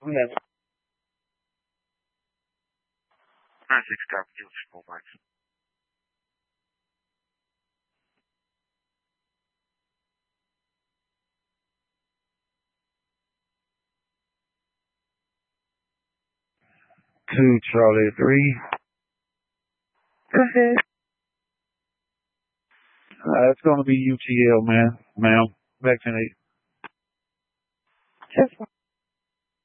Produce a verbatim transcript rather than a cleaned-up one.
Yes. nine six copy, two four five. Two Charlie three. Okay. Uh, it's going to be U T L, man. Ma'am. Vaccinate. Just